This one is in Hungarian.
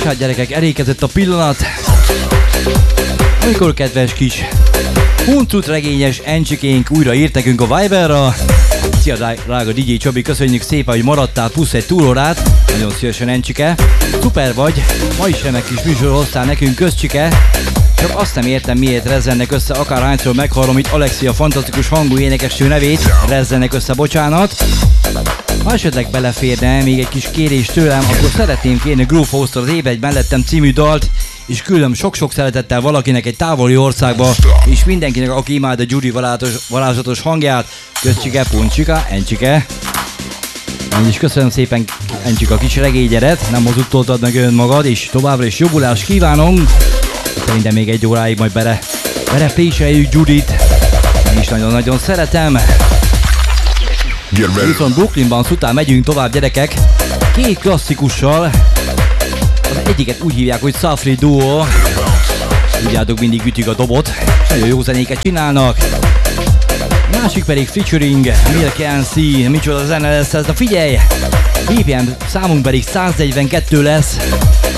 Bocsánat gyerekek, elékezett a pillanat, amikor kedves kis huncut regényes Encsikénk újra írt nekünk a Viberra. Szia drága DJ Csabi, köszönjük szépen, hogy maradtál plusz egy túlórát. Nagyon szívesen Encsike. Szuper vagy, ma is remek kis műsor hoztál nekünk, közcsike. Csak azt nem értem, miért rezzennek össze, akárhányszor meghallom itt Alexia fantasztikus hangú énekesnő nevét, rezzennek össze, bocsánat. Ha esetleg beleférne még egy kis kérés tőlem, akkor szeretném kérni Groove House-tól az Ébredj mellettem című dalt, és küldöm sok-sok szeretettel valakinek egy távoli országba, és mindenkinek, aki imád a Gyuri varázslatos hangját. Közcsike, puncsika, Encsike. Én is köszönöm szépen, Encsika, kis regényedet, nem mozuttoltad meg önmagad, és továbbra is jobbulást kívánom. Szerintem még egy óráig majd berepléseljük Gyurit. Én is nagyon-nagyon szeretem. Viszont Brooklynban szután megyünk tovább, gyerekek, két klasszikussal. Az egyiket úgy hívják, hogy Safri Duo. Tudjátok, mindig ütjük a dobot, nagyon jó zenéket csinálnak. A másik pedig featuring Milk and Sea, micsoda zene lesz ez, na figyelj! BPM számunk pedig 142 lesz.